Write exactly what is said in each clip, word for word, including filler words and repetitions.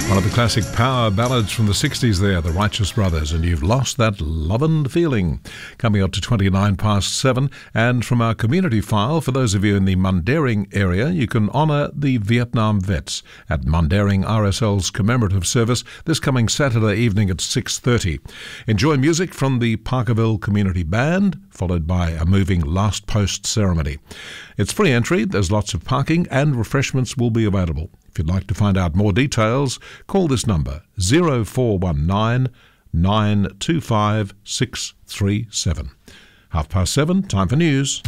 One of the classic power ballads from the sixties there, the Righteous Brothers, and You've Lost That Lovin' Feeling. Coming up to twenty-nine past seven, and from our community file, for those of you in the Mundaring area, you can honour the Vietnam vets at Mundaring R S L's commemorative service this coming Saturday evening at six thirty. Enjoy music from the Parkerville Community Band, followed by a moving last post ceremony. It's free entry, there's lots of parking, and refreshments will be available. If you'd like to find out more details, call this number zero four one nine, nine two five, six three seven. Half past seven, time for news.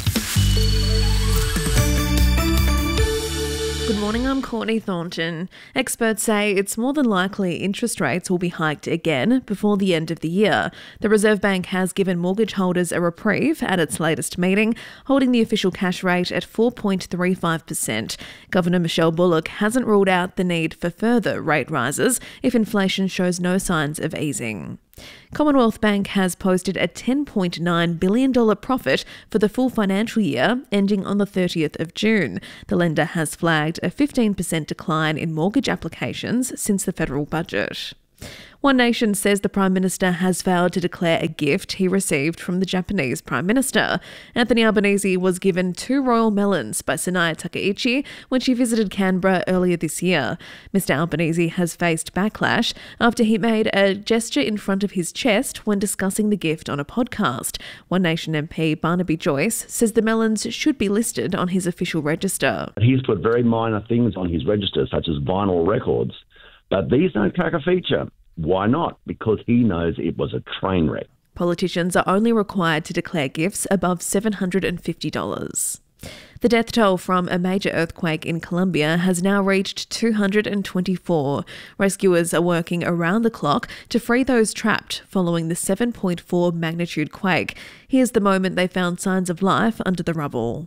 Good morning, I'm Courtney Thornton. Experts say it's more than likely interest rates will be hiked again before the end of the year. The Reserve Bank has given mortgage holders a reprieve at its latest meeting, holding the official cash rate at four point three five percent. Governor Michelle Bullock hasn't ruled out the need for further rate rises if inflation shows no signs of easing. Commonwealth Bank has posted a ten point nine billion dollars profit for the full financial year ending on the thirtieth of June. The lender has flagged a fifteen percent decline in mortgage applications since the federal budget. One Nation says the Prime Minister has failed to declare a gift he received from the Japanese Prime Minister. Anthony Albanese was given two royal melons by Sanaya Takaichi when she visited Canberra earlier this year. Mister Albanese has faced backlash after he made a gesture in front of his chest when discussing the gift on a podcast. One Nation M P Barnaby Joyce says the melons should be listed on his official register. He's put very minor things on his register, such as vinyl records, but these don't crack a feature. Why not? Because he knows it was a train wreck. Politicians are only required to declare gifts above seven hundred fifty dollars. The death toll from a major earthquake in Colombia has now reached two hundred twenty-four. Rescuers are working around the clock to free those trapped following the seven point four magnitude quake. Here's the moment they found signs of life under the rubble.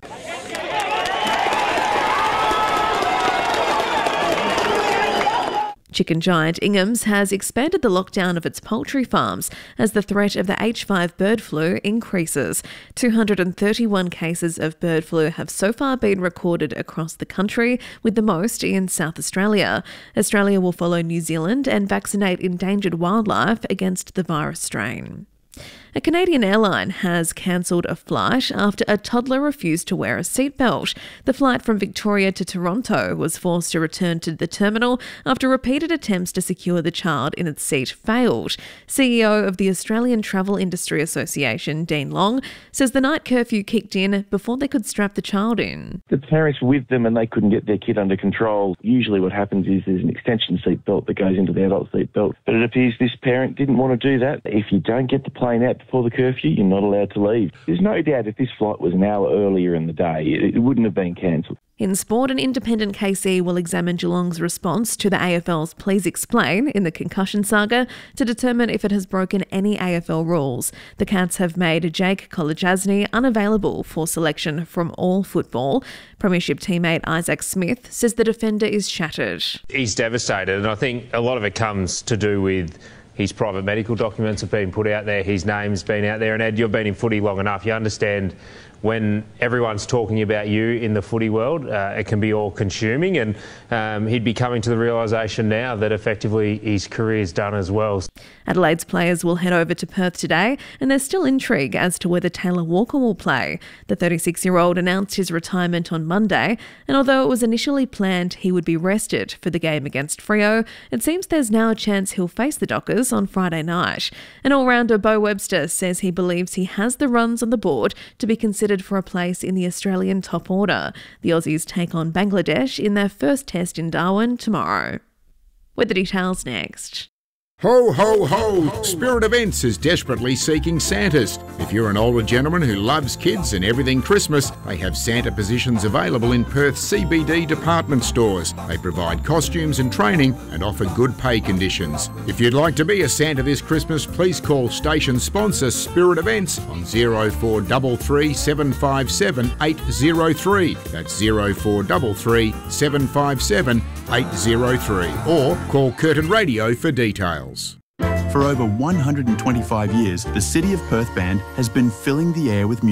Chicken giant Ingham's has expanded the lockdown of its poultry farms as the threat of the H five bird flu increases. two hundred thirty-one cases of bird flu have so far been recorded across the country, with the most in South Australia. Australia will follow New Zealand and vaccinate endangered wildlife against the virus strain. A Canadian airline has cancelled a flight after a toddler refused to wear a seatbelt. The flight from Victoria to Toronto was forced to return to the terminal after repeated attempts to secure the child in its seat failed. C E O of the Australian Travel Industry Association, Dean Long, says the night curfew kicked in before they could strap the child in. The parents were with them and they couldn't get their kid under control. Usually what happens is there's an extension seat belt that goes into the adult seat belt. But it appears this parent didn't want to do that. If you don't get the plane out before the curfew, you're not allowed to leave. There's no doubt if this flight was an hour earlier in the day, it, it wouldn't have been cancelled. In sport, an independent K C will examine Geelong's response to the A F L's Please Explain in the concussion saga to determine if it has broken any A F L rules. The Cats have made Jake Kolodjasny unavailable for selection from all football. Premiership teammate Isaac Smith says the defender is shattered. He's devastated, and I think a lot of it comes to do with his private medical documents have been put out there, his name's been out there, and Ed, you've been in footy long enough, you understand when everyone's talking about you in the footy world, uh, it can be all-consuming, and um, he'd be coming to the realisation now that effectively his career's done as well. Adelaide's players will head over to Perth today, and there's still intrigue as to whether Taylor Walker will play. The thirty-six-year-old announced his retirement on Monday, and although it was initially planned he would be rested for the game against Freo, it seems there's now a chance he'll face the Dockers on Friday night. An all-rounder Bo Webster says he believes he has the runs on the board to be considered for a place in the Australian top order. The Aussies take on Bangladesh in their first test in Darwin tomorrow. With the details next. Ho, ho, ho! Spirit Events is desperately seeking Santas. If you're an older gentleman who loves kids and everything Christmas, they have Santa positions available in Perth's C B D department stores. They provide costumes and training and offer good pay conditions. If you'd like to be a Santa this Christmas, please call station sponsor Spirit Events on zero four three three, seven five seven, eight zero three. That's zero four three three, seven five seven, eight zero three. Or call Curtin Radio for details. For over one hundred twenty-five years, the City of Perth Band has been filling the air with music.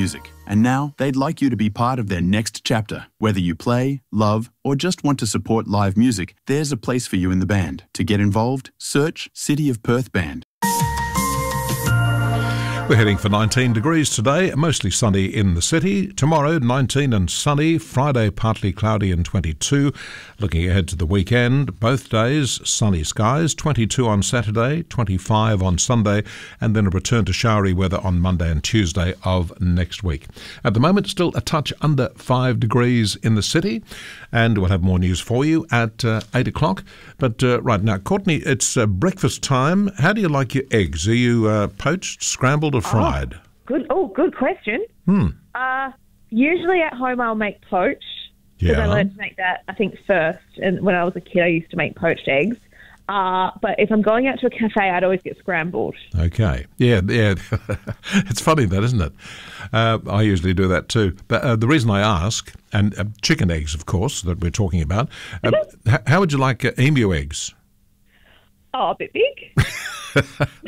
And now they'd like you to be part of their next chapter. Whether you play, love, or just want to support live music, there's a place for you in the band. To get involved, search City of Perth Band. We're heading for nineteen degrees today, mostly sunny in the city. Tomorrow, nineteen and sunny. Friday, partly cloudy and twenty-two. Looking ahead to the weekend, both days, sunny skies. twenty-two on Saturday, twenty-five on Sunday, and then a return to showery weather on Monday and Tuesday of next week. At the moment, still a touch under five degrees in the city, and we'll have more news for you at uh, eight o'clock. But uh, right now, Courtney, it's uh, breakfast time. How do you like your eggs? Are you uh, poached, scrambled, or fried? Oh, good. Oh, good question. Hmm. Uh, usually at home I'll make poached because Yeah. I learned to make that I think first. And when I was a kid, I used to make poached eggs. Uh, but if I'm going out to a cafe, I'd always get scrambled. Okay. Yeah, yeah. It's funny that, isn't it? Uh, I usually do that too. But uh, the reason I ask, and uh, chicken eggs, of course, that we're talking about, uh, h- how would you like uh, emu eggs? Oh, a bit big.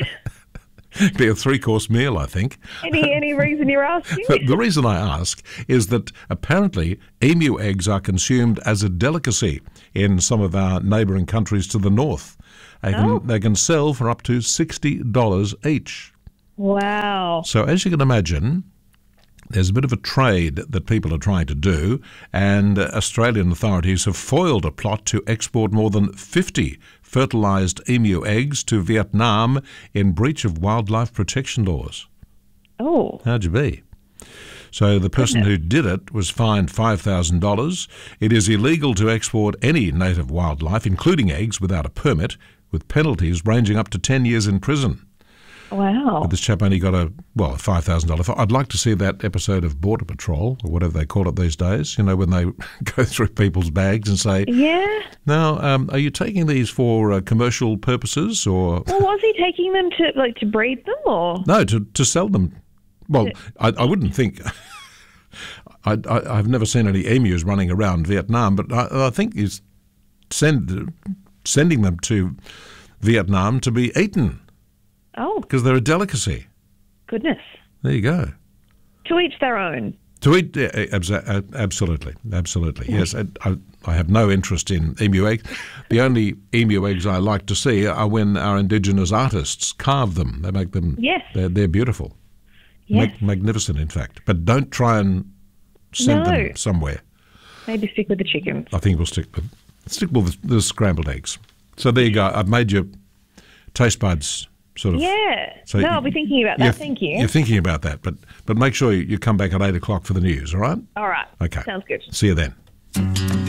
Be a three-course meal, I think. Any any reason you're asking? But the reason I ask is that apparently emu eggs are consumed as a delicacy in some of our neighbouring countries to the north. They can, Oh. they can sell for up to sixty dollars each. Wow. So as you can imagine, there's a bit of a trade that people are trying to do, and uh, Australian authorities have foiled a plot to export more than fifty fertilised emu eggs to Vietnam in breach of wildlife protection laws. Oh. How'd you be? So the person who did it was fined five thousand dollars. It is illegal to export any native wildlife, including eggs, without a permit, with penalties ranging up to ten years in prison. Wow. But this chap only got a, well, a five thousand dollars fine. I'd like to see that episode of Border Patrol, or whatever they call it these days, you know, when they go through people's bags and say, Yeah. now, um, are you taking these for uh, commercial purposes or... Well, was he taking them to like to breed them or? No, to, to sell them. Well, I, I wouldn't think... I, I, I've never seen any emus running around Vietnam, but I, I think he's send, sending them to Vietnam to be eaten Oh, because they're a delicacy. goodness. There you go. To each their own. To eat, yeah, abso- uh, absolutely, absolutely. Yes, I, I, I have no interest in emu eggs. The only emu eggs I like to see are when our Indigenous artists carve them. They make them. Yes. They're, they're beautiful. Yes. Mag- magnificent, in fact. But don't try and send No. them somewhere. Maybe stick with the chickens. I think we'll stick with stick with the, the scrambled eggs. So there you go. I've made your taste buds sort of. Yeah. So no, you- I'll be thinking about you're- that. Thank you. You're thinking about that, but but make sure you, you come back at eight o'clock for the news. All right. All right. Okay. Sounds good. See you then.